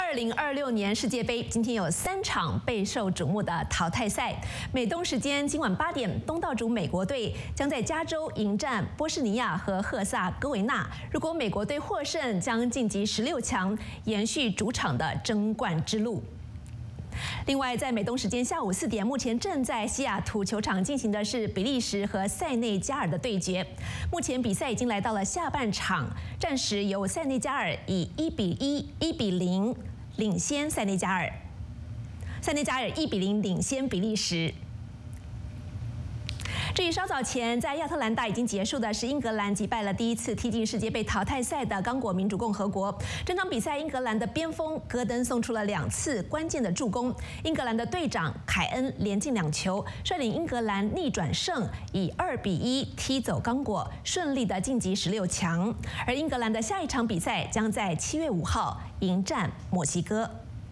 2026年世界杯今天有3场备受瞩目的淘汰赛。美东时间今晚8点，东道主美国队将在加州迎战波士尼亚和赫萨哥维纳。如果美国队获胜，将晋级16强，延续主场的争冠之路。另外，在美东时间下午4点，目前正在西雅图球场进行的是比利时和塞内加尔的对决。目前比赛已经来到了下半场，暂时由塞内加尔以1比0领先塞内加尔1比0领先比利时。至于稍早前在亚特兰大已经结束的是英格兰击败了第一次踢进世界杯淘汰赛的刚果民主共和国。整场比赛，英格兰的边锋戈登送出了2次关键的助攻，英格兰的队长凯恩连进2球，率领英格兰逆转胜，以2比1踢走刚果，顺利的晋级16强。而英格兰的下一场比赛将在7月5号迎战墨西哥。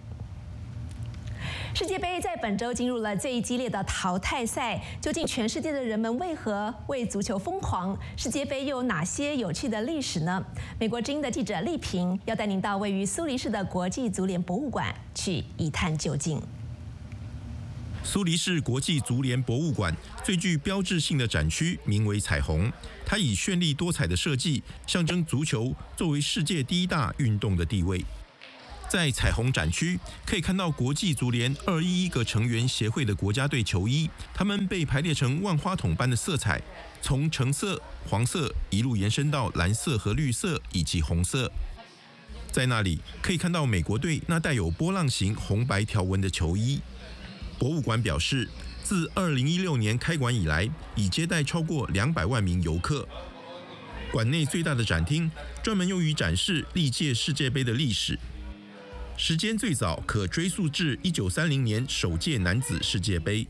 世界杯在本周进入了最激烈的淘汰赛，究竟全世界的人们为何为足球疯狂？世界杯又有哪些有趣的历史呢？美国之音的记者丽萍要带您到位于苏黎世的国际足联博物馆去一探究竟。 苏黎世国际足联博物馆最具标志性的展区名为彩虹，它以绚丽多彩的设计象征足球作为世界第一大运动的地位。在彩虹展区可以看到国际足联211个成员协会的国家队球衣，它们被排列成万花筒般的色彩，从橙色、黄色一路延伸到蓝色和绿色以及红色。在那里可以看到美国队那带有波浪形红白条纹的球衣。博物馆表示，自2016年开馆以来，已接待超过200万名游客。馆内最大的展厅专门用于展示历届世界杯的历史。时间最早可追溯至1930年首届男子世界杯。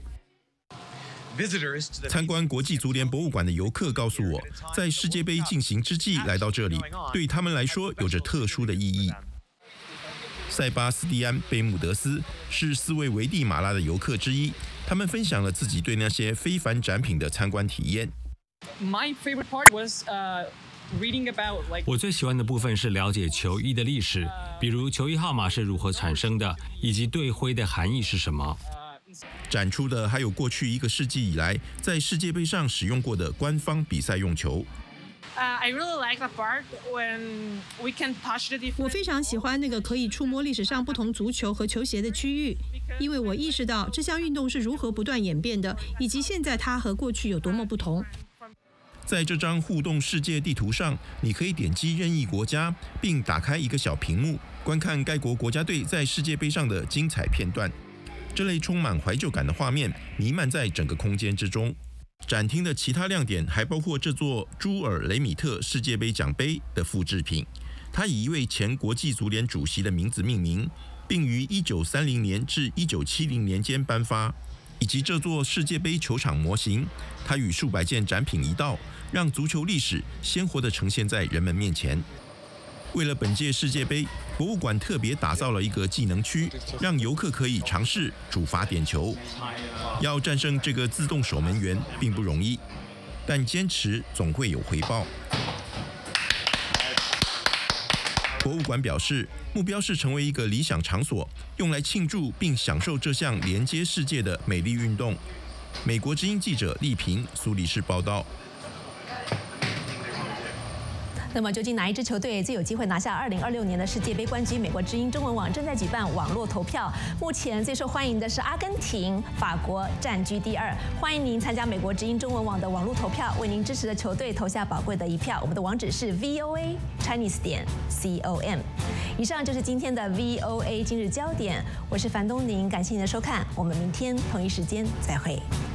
参观国际足联博物馆的游客告诉我，在世界杯进行之际来到这里，对他们来说有着特殊的意义。塞巴斯蒂安·贝穆德斯是4位危地马拉的游客之一，他们分享了自己对那些非凡展品的参观体验。 我最喜欢的部分是了解球衣的历史，比如球衣号码是如何产生的，以及队徽的含义是什么。 展出的还有过去1个世纪以来在世界杯上使用过的官方比赛用球。 我非常喜欢那个可以触摸历史上不同足球和球鞋的区域，因为我意识到这项运动是如何不断演变的，以及现在它和过去有多么不同。 在这张互动世界地图上，你可以点击任意国家，并打开一个小屏幕，观看该国国家队在世界杯上的精彩片段。这类充满怀旧感的画面弥漫在整个空间之中。展厅的其他亮点还包括这座朱尔雷米特世界杯奖杯的复制品，它以一位前国际足联主席的名字命名，并于1930年至1970年间颁发。以及这座世界杯球场模型，它与数百件展品一道，让足球历史鲜活地呈现在人们面前。为了本届世界杯，博物馆特别打造了一个技能区，让游客可以尝试主罚点球。要战胜这个自动守门员并不容易，但坚持总会有回报。博物馆表示，目标是成为一个理想场所，用来庆祝并享受这项连接世界的美丽运动。美国之音记者丽萍，苏黎世报道。 那么究竟哪一支球队最有机会拿下2026年的世界杯冠军？美国之音中文网正在举办网络投票，目前最受欢迎的是阿根廷，法国占据第2。欢迎您参加美国之音中文网的网络投票，为您支持的球队投下宝贵的一票。我们的网址是 voachinese.com。以上就是今天的 VOA 今日焦点，我是樊东宁，感谢您的收看，我们明天同一时间再会。